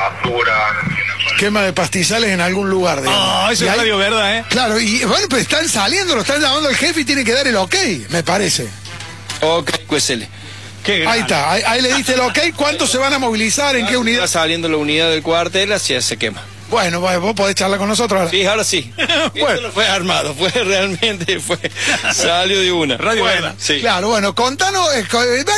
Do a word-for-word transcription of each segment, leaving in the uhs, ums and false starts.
Quema de pastizales en algún lugar. Ah, oh, eso y es hay... radio verdad, ¿eh? Claro, y bueno, pero están saliendo, lo están llamando el jefe y tiene que dar el ok, me parece. Ok, pues él. Ahí está, ahí, ahí le diste el ok. ¿Cuántos se van a movilizar? ¿En qué unidad? Está saliendo la unidad del cuartel, así se quema. Bueno, vos podés charlar con nosotros ahora. Sí, ahora sí. Bueno, no fue armado, fue realmente, fue salió de una. Radio bueno, verdad. Sí. Claro, bueno, contanos, eh,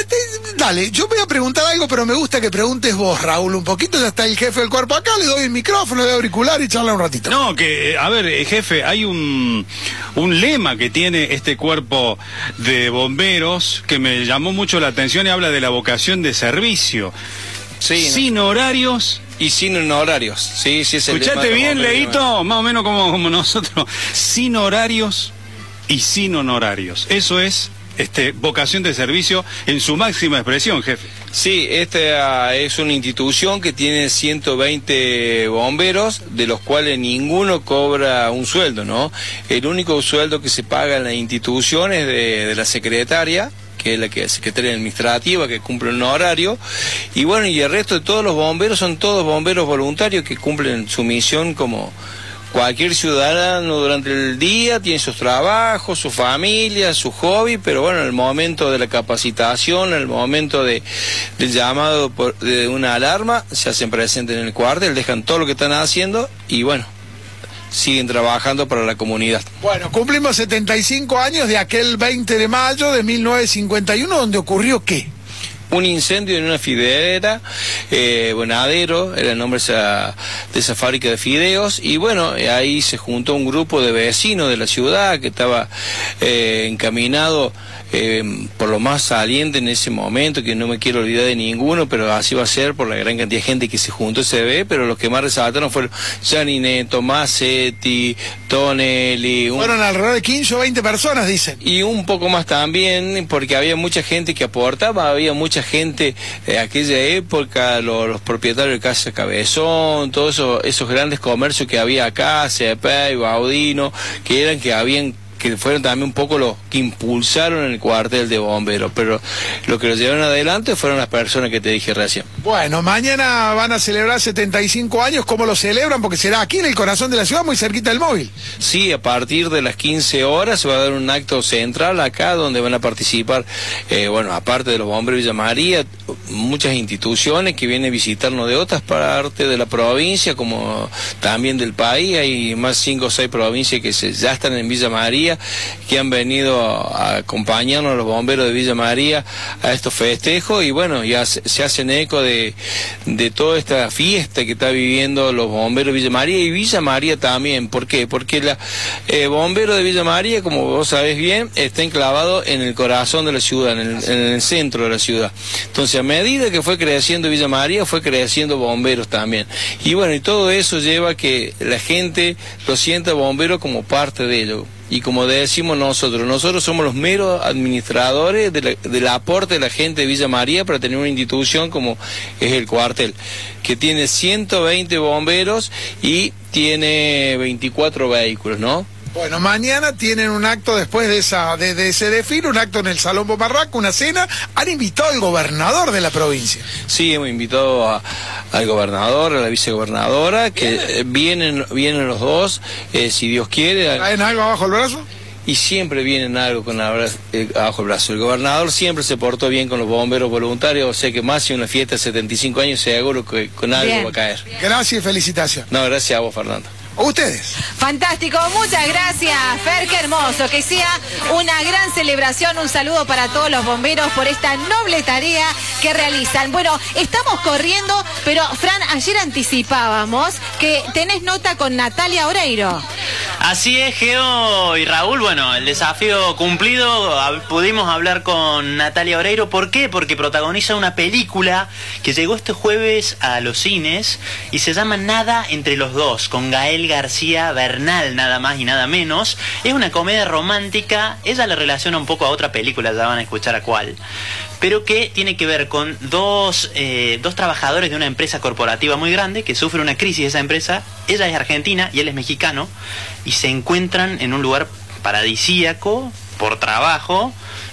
dale, yo voy a preguntar algo, pero me gusta que preguntes vos, Raúl, un poquito. Ya está el jefe del cuerpo acá, le doy el micrófono, le doy auricular y charla un ratito. No, que, a ver, jefe, hay un, un lema que tiene este cuerpo de bomberos que me llamó mucho la atención y habla de la vocación de servicio. Sí, sin ¿no? horarios y sin horarios. Sí, sí, es el Escuchate bien, Leito, más o menos como, como nosotros. Sin horarios y sin honorarios. Eso es este, vocación de servicio en su máxima expresión, jefe. Sí, esta es una institución que tiene ciento veinte bomberos, de los cuales ninguno cobra un sueldo, ¿no? El único sueldo que se paga en la institución es de, de la secretaria, que es la que es secretaria administrativa, que cumple un horario, y bueno, y el resto de todos los bomberos son todos bomberos voluntarios que cumplen su misión como cualquier ciudadano durante el día, tiene sus trabajos, su familia, su hobby, pero bueno, en el momento de la capacitación, en el momento de, del llamado por, de una alarma, se hacen presentes en el cuartel, dejan todo lo que están haciendo y bueno, siguen trabajando para la comunidad. Bueno, cumplimos setenta y cinco años de aquel veinte de mayo de mil novecientos cincuenta y uno, donde ocurrió ¿qué? Un incendio en una fideera, eh, Bonadero, era el nombre de esa, de esa fábrica de fideos, y bueno, ahí se juntó un grupo de vecinos de la ciudad que estaba eh, encaminado eh, por lo más saliente en ese momento, que no me quiero olvidar de ninguno, pero así va a ser por la gran cantidad de gente que se juntó, se ve, pero los que más resaltaron fueron Giannineto, Massetti, Tonelli. Un... Fueron alrededor de quince o veinte personas, dicen. Y un poco más también, porque había mucha gente que aportaba, había mucha gente de aquella época, los, los propietarios de Casa Cabezón, todos eso, esos grandes comercios que había acá, C P, Baudino, que eran que habían que fueron también un poco los que impulsaron el cuartel de bomberos, pero lo que lo llevaron adelante fueron las personas que te dije recién. Bueno, mañana van a celebrar setenta y cinco años. ¿Cómo lo celebran? Porque será aquí en el corazón de la ciudad, muy cerquita del móvil. Sí, a partir de las quince horas se va a dar un acto central acá donde van a participar, eh, bueno, aparte de los bomberos de Villa María, muchas instituciones que vienen a visitarnos de otras partes de la provincia, como también del país. Hay más cinco o seis provincias que se, ya están en Villa María, que han venido a acompañarnos los bomberos de Villa María a estos festejos, y bueno, ya se, se hacen eco de, de toda esta fiesta que está viviendo los bomberos de Villa María y Villa María también. ¿Por qué? Porque la eh, bombero de Villa María, como vos sabés bien, está enclavado en el corazón de la ciudad, en el, en el centro de la ciudad. Entonces, a medida que fue creciendo Villa María, fue creciendo bomberos también. Y bueno, y todo eso lleva a que la gente lo sienta bombero como parte de ello. Y como decimos nosotros, nosotros somos los meros administradores de la, del aporte de la gente de Villa María para tener una institución como es el cuartel, que tiene ciento veinte bomberos y tiene veinticuatro vehículos, ¿no? Bueno, mañana tienen un acto después de esa de, de ese desfile, un acto en el Salón Bomarraco, una cena. Han invitado al gobernador de la provincia. Sí, hemos invitado a, al gobernador, a la vicegobernadora, que vienen vienen los dos, eh, si Dios quiere. ¿Traen algo abajo el brazo? Y siempre vienen algo con la, eh, abajo el brazo. El gobernador siempre se portó bien con los bomberos voluntarios, o sea que más si una fiesta de setenta y cinco años seguro que con algo bien va a caer. Gracias y felicitaciones. No, gracias a vos, Fernando. Ustedes. Fantástico, muchas gracias, Fer, qué hermoso, que sea una gran celebración, un saludo para todos los bomberos por esta noble tarea que realizan. Bueno, estamos corriendo, pero Fran, ayer anticipábamos que tenés nota con Natalia Oreiro. Así es, Geo y Raúl, bueno, el desafío cumplido, pudimos hablar con Natalia Oreiro. ¿Por qué? Porque protagoniza una película que llegó este jueves a los cines y se llama Nada entre los dos, con Gael García Bernal, nada más y nada menos. Es una comedia romántica, ella le relaciona un poco a otra película, ya van a escuchar a cuál, pero que tiene que ver con dos, eh, dos trabajadores de una empresa corporativa muy grande que sufre una crisis esa empresa. Ella es argentina y él es mexicano y se encuentran en un lugar paradisíaco por trabajo,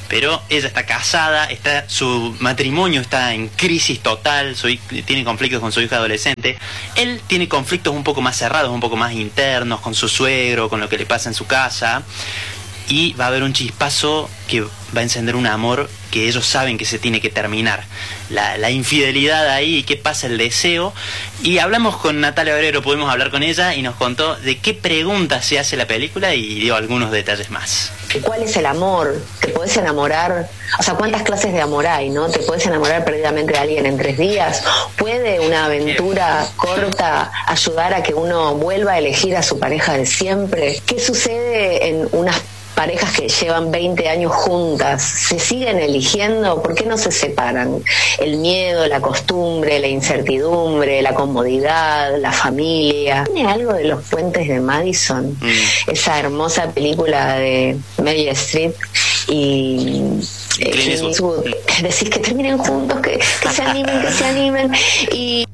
pero ella está casada, está, su matrimonio está en crisis total, su, tiene conflictos con su hija adolescente. Él tiene conflictos un poco más cerrados, un poco más internos, con su suegro, con lo que le pasa en su casa. Y va a haber un chispazo que va a encender un amor que ellos saben que se tiene que terminar. La, la infidelidad ahí, qué pasa, el deseo. Y hablamos con Natalia Oreiro, pudimos hablar con ella y nos contó de qué preguntas se hace la película y dio algunos detalles más. ¿Cuál es el amor? ¿Te puedes enamorar? O sea, ¿cuántas clases de amor hay, no? ¿Te puedes enamorar perdidamente de alguien en tres días? ¿Puede una aventura corta ayudar a que uno vuelva a elegir a su pareja de siempre? ¿Qué sucede en unas parejas que llevan veinte años juntas? ¿Se siguen eligiendo? ¿Por qué no se separan? El miedo, la costumbre, la incertidumbre, la comodidad, la familia. ¿Tiene algo de Los Puentes de Madison? Mm. Esa hermosa película de Meryl Streep y eh, Eastwood. Decís que terminen juntos, que, que se animen, que se animen. Y,